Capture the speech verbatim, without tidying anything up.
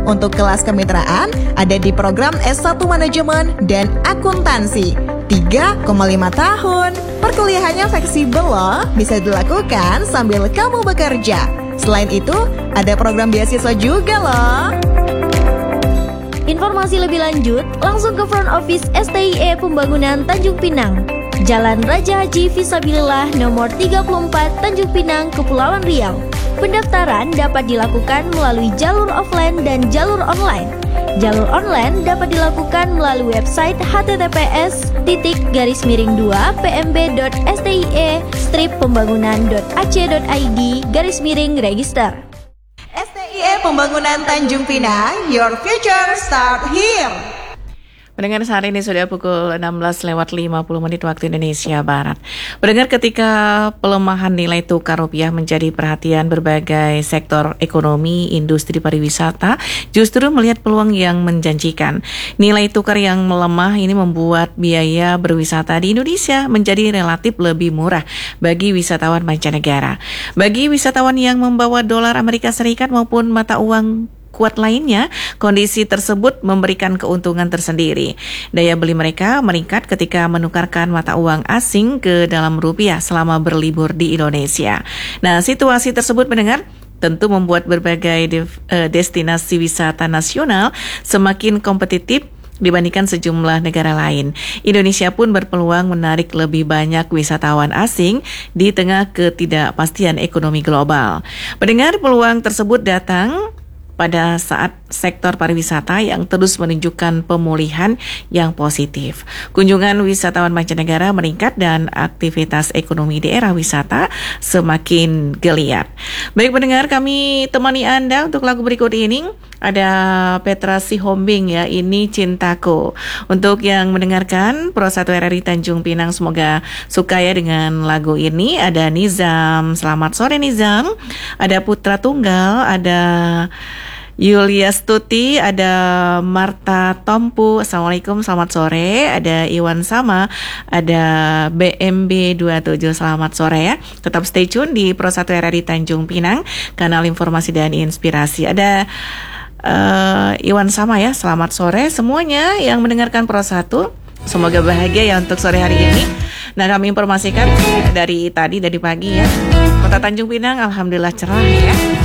Untuk kelas kemitraan ada di program S satu Manajemen dan Akuntansi. tiga koma lima tahun. Perkuliahannya fleksibel loh, bisa dilakukan sambil kamu bekerja. Selain itu, ada program beasiswa juga loh. Informasi lebih lanjut, langsung ke front office S T I E Pembangunan Tanjung Pinang, Jalan Raja Haji Fisabilillah nomor tiga puluh empat Tanjung Pinang, Kepulauan Riau. Pendaftaran dapat dilakukan melalui jalur offline dan jalur online. Jalur online dapat dilakukan melalui website h t t p s titik garis miring dua p m b dot s t i e strip pembangunan dot a c dot i d garis miring register. S T I E Pembangunan Tanjung Pinang, your future start here. Pendengar, saat ini sudah pukul enam belas lewat lima puluh menit waktu Indonesia Barat. Pendengar, ketika pelemahan nilai tukar rupiah menjadi perhatian berbagai sektor ekonomi, industri pariwisata justru melihat peluang yang menjanjikan. Nilai tukar yang melemah ini membuat biaya berwisata di Indonesia menjadi relatif lebih murah bagi wisatawan mancanegara. Bagi wisatawan yang membawa dolar Amerika Serikat maupun mata uang kuat lainnya, kondisi tersebut memberikan keuntungan tersendiri. Daya beli mereka meningkat ketika menukarkan mata uang asing ke dalam rupiah selama berlibur di Indonesia. Nah, situasi tersebut mendengar tentu membuat berbagai de- uh, destinasi wisata nasional semakin kompetitif dibandingkan sejumlah negara lain. Indonesia pun berpeluang menarik lebih banyak wisatawan asing di tengah ketidakpastian ekonomi global. Pendengar, peluang tersebut datang pada saat sektor pariwisata yang terus menunjukkan pemulihan yang positif. Kunjungan wisatawan mancanegara meningkat dan aktivitas ekonomi di era wisata semakin geliat. Baik pendengar, kami temani Anda untuk lagu berikut ini. Ada Petra Sihombing ya, Ini Cintaku. Untuk yang mendengarkan Pro satu R R I Tanjung Pinang, semoga suka ya dengan lagu ini. Ada Nizam, selamat sore Nizam. Ada Putra Tunggal, ada Yulia Stuti, ada Marta Tompu, assalamualaikum, selamat sore. Ada Iwan Sama, ada B M B dua puluh tujuh, selamat sore ya. Tetap stay tune di Pro satu R R I Tanjung Pinang, kanal informasi dan inspirasi. Ada uh, Iwan Sama ya, selamat sore semuanya yang mendengarkan Pro satu. Semoga bahagia ya untuk sore hari ini. Nah, kami informasikan dari tadi, dari pagi ya, Kota Tanjung Pinang alhamdulillah cerah ya.